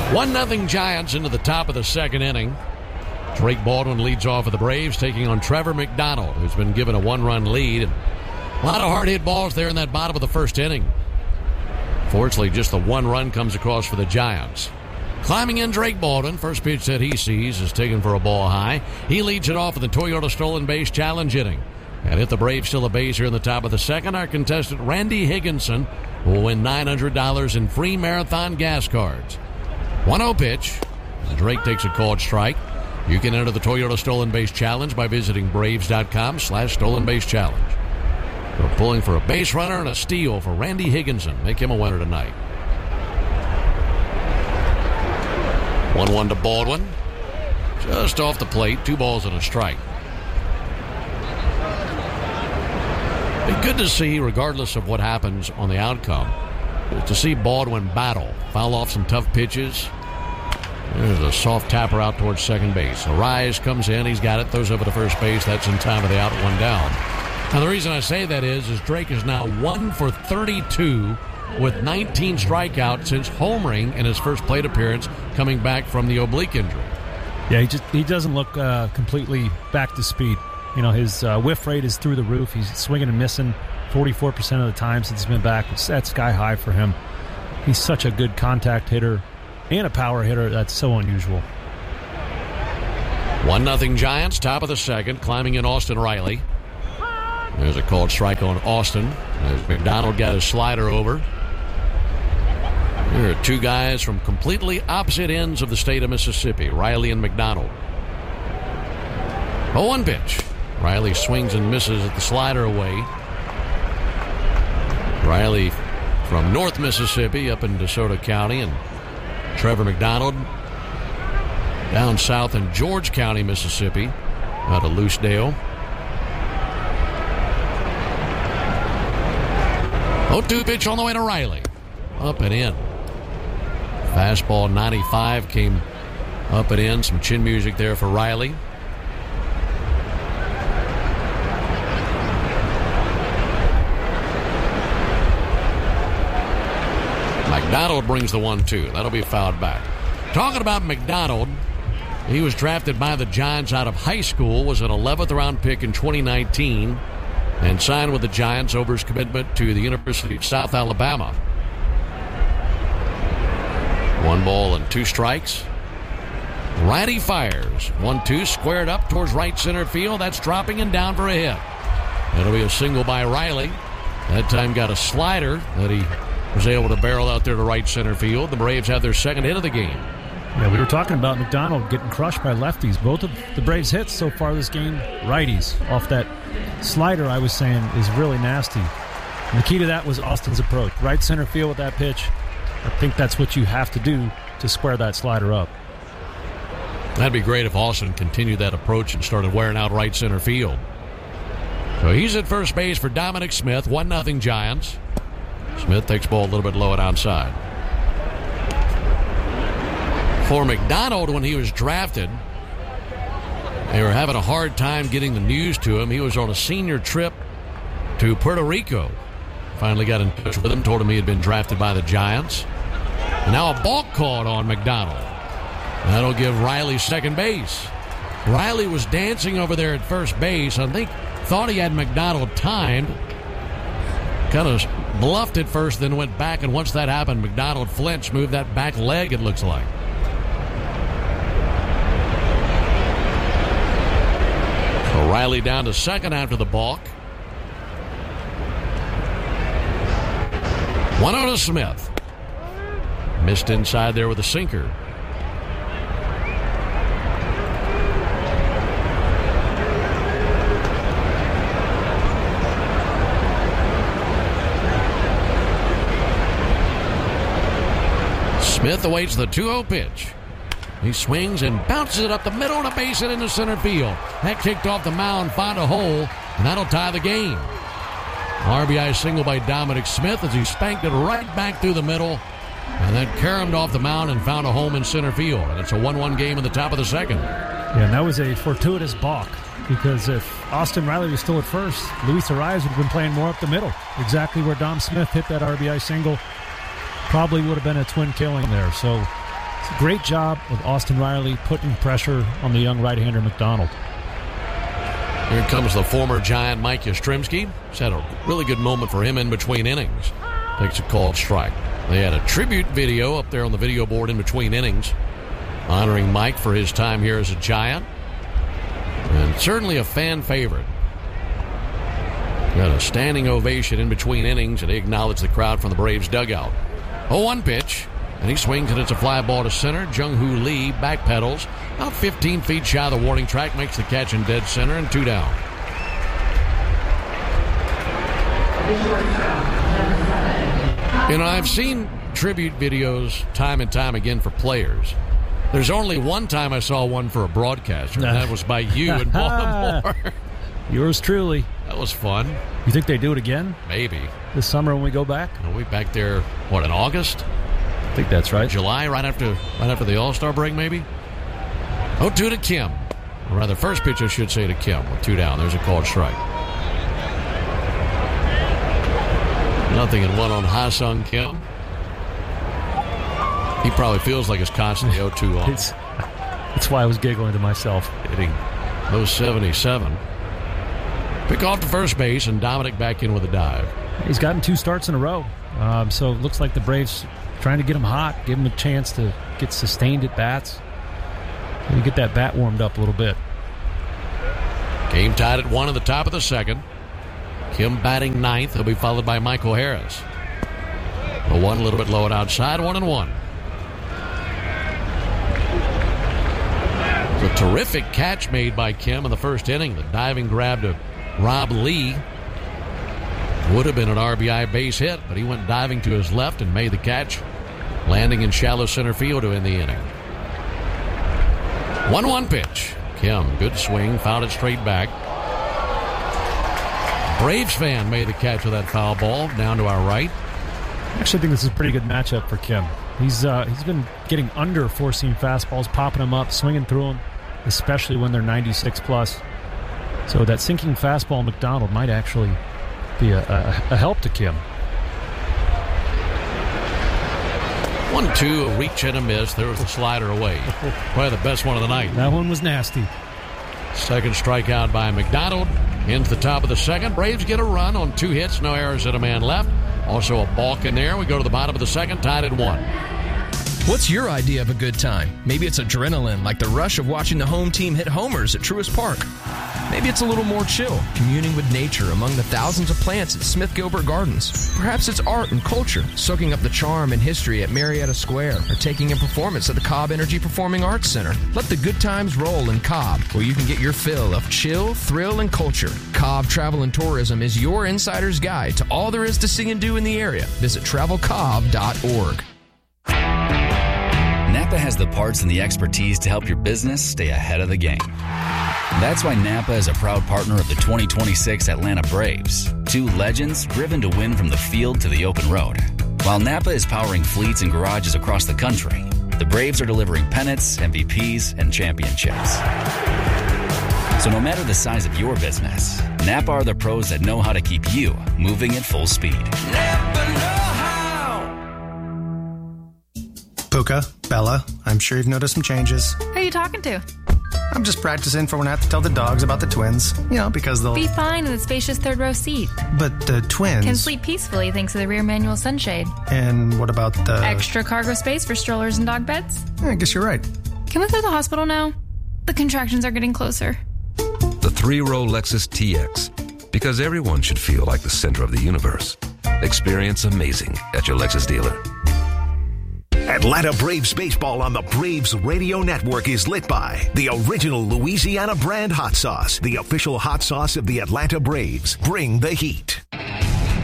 1-0 Giants into the top of the second inning. Drake Baldwin leads off for the Braves, taking on Trevor McDonald, who's been given a one-run lead. A lot of hard-hit balls there in that bottom of the first inning. Fortunately, just the one run comes across for the Giants. Climbing in, Drake Baldwin. First pitch that he sees is taken for a ball high. He leads it off with the Toyota stolen base challenge inning. And if the Braves steal a base here in the top of the second, our contestant Randy Higginson will win $900 in free marathon gas cards. 1-0 pitch. Drake takes a called strike. You can enter the Toyota Stolen Base Challenge by visiting Braves.com/Stolen Base Challenge. We're pulling for a base runner and a steal for Randy Higginson. Make him a winner tonight. 1-1 to Baldwin. Just off the plate. 2 balls and a strike. Be good to see, regardless of what happens on the outcome, to see Baldwin battle, foul off some tough pitches. There's a soft tapper out towards second base. Arise comes in. He's got it. Throws over to first base. That's in time of the out, 1 down. Now, the reason I say that is Drake is now 1 for 32 with 19 strikeouts since homering in his first plate appearance coming back from the oblique injury. Yeah, he doesn't look completely back to speed. You know, his whiff rate is through the roof. He's swinging and missing 44% of the time since he's been back. That's sky high for him. He's such a good contact hitter and a power hitter. That's so unusual. 1-0 Giants, top of the second. Climbing in Austin Riley. There's a called strike on Austin. As McDonald got his slider over. There are 2 guys from completely opposite ends of the state of Mississippi, Riley and McDonald. 0-1 pitch. Riley swings and misses at the slider away. Riley from North Mississippi up in DeSoto County, and Trevor McDonald down south in George County, Mississippi, out of Loosedale. 0-2 pitch on the way to Riley. Up and in. Fastball 95 came up and in. Some chin music there for Riley. McDonald brings the 1-2. That'll be fouled back. Talking about McDonald, he was drafted by the Giants out of high school, was an 11th round pick in 2019, and signed with the Giants over his commitment to the University of South Alabama. 1 ball and 2 strikes. Righty fires. 1-2 squared up towards right center field. That's dropping and down for a hit. That'll be a single by Riley. That time got a slider that he was able to barrel out there to right center field. The Braves have their second hit of the game. Yeah, we were talking about McDonald getting crushed by lefties. Both of the Braves' hits so far this game, righties. Off that slider, I was saying, is really nasty. And the key to that was Austin's approach. Right center field with that pitch. I think that's what you have to do to square that slider up. That'd be great if Austin continued that approach and started wearing out right center field. So he's at first base for Dominic Smith. 1-0 Giants. Smith takes ball a little bit low and outside. For McDonald, when he was drafted, they were having a hard time getting the news to him. He was on a senior trip to Puerto Rico. Finally got in touch with him, told him he had been drafted by the Giants. And now a balk called on McDonald. That'll give Riley second base. Riley was dancing over there at first base. I think thought he had McDonald timed. Kind of bluffed at first, then went back, and once that happened, McDonald flinched, moved that back leg, it looks like. So Riley down to second after the balk. 1-0 to Smith. Missed inside there with a sinker. Smith awaits the 2-0 pitch. He swings and bounces it up the middle and a base hit into center field. That kicked off the mound, found a hole, and that'll tie the game. RBI single by Dominic Smith as he spanked it right back through the middle and then caromed off the mound and found a home in center field. And it's a 1-1 game in the top of the second. Yeah, and that was a fortuitous balk because if Austin Riley was still at first, Luis Arias would have been playing more up the middle. Exactly where Dom Smith hit that RBI single. Probably would have been a twin killing there. So It's a great job of Austin Riley putting pressure on the young right-hander McDonald. Here comes the former Giant Mike Yastrzemski. He's had a really good moment for him in between innings. Takes a called strike. They had a tribute video up there on the video board in between innings, honoring Mike for his time here as a Giant. And certainly a fan favorite. Got a standing ovation in between innings, and he acknowledged the crowd from the Braves dugout. 0-1 pitch, and he swings, and it's a fly ball to center. Jung-Hoo Lee backpedals about 15 feet shy of the warning track, makes the catch in dead center, and 2 down. You know, I've seen tribute videos time and time again for players. There's only one time I saw one for a broadcaster, and that was by you in Baltimore. Yours truly. That was fun. You think they do it again? Maybe. This summer when we go back? Are we back there, in August? I think that's right. July, right after the All-Star break, maybe? 0-2 to Kim. Or rather, first pitch, I should say, to Kim with 2 down. There's a called strike. 0-1 on Ha-Sung Kim. He probably feels like it's constantly 0-2 on. That's why I was giggling to myself. Hitting those 77. Pick off to first base, and Dominic back in with a dive. He's gotten 2 starts in a row. So it looks like the Braves trying to get him hot, give him a chance to get sustained at bats. Maybe get that bat warmed up a little bit. Game tied at 1 in the top of the second. Kim batting 9th. He'll be followed by Michael Harris. The 1 a little bit low and outside, 1-1. It was a terrific catch made by Kim in the first inning. The diving grab to Rob Lee would have been an RBI base hit, but he went diving to his left and made the catch, landing in shallow center field to end the inning. 1-1 pitch. Kim, good swing, fouled it straight back. Braves fan made the catch with that foul ball down to our right. I actually think this is a pretty good matchup for Kim. He's been getting under four-seam fastballs, popping them up, swinging through them, especially when they're 96 plus. So that sinking fastball McDonald might actually be a help to Kim. 1-2, a reach and a miss. There was the slider away. Probably the best one of the night. That one was nasty. Second strikeout by McDonald. Into the top of the second. Braves get a run on 2 hits, no errors, and a man left. Also a balk in there. We go to the bottom of the second, tied at 1. What's your idea of a good time? Maybe it's adrenaline, like the rush of watching the home team hit homers at Truist Park. Maybe it's a little more chill, communing with nature among the thousands of plants at Smith Gilbert Gardens. Perhaps it's art and culture, soaking up the charm and history at Marietta Square, or taking in performance at the Cobb Energy Performing Arts Center. Let the good times roll in Cobb, where you can get your fill of chill, thrill, and culture. Cobb Travel and Tourism is your insider's guide to all there is to see and do in the area. Visit travelcobb.org. Napa has the parts and the expertise to help your business stay ahead of the game. That's why Napa is a proud partner of the 2026 Atlanta Braves, 2 legends driven to win from the field to the open road. While Napa is powering fleets and garages across the country, the Braves are delivering pennants, MVPs, and championships. So no matter the size of your business, Napa are the pros that know how to keep you moving at full speed. Napa know how. Puka, Bella, I'm sure you've noticed some changes. Who are you talking to? I'm just practicing for when I have to tell the dogs about the twins. You know, because they'll... Be fine in the spacious third row seat. But the twins... Can sleep peacefully thanks to the rear manual sunshade. And what about the... Extra cargo space for strollers and dog beds? I guess you're right. Can we go to the hospital now? The contractions are getting closer. The 3-row Lexus TX. Because everyone should feel like the center of the universe. Experience amazing at your Lexus dealer. Atlanta Braves baseball on the Braves Radio Network is lit by the original Louisiana brand hot sauce, the official hot sauce of the Atlanta Braves. Bring the heat.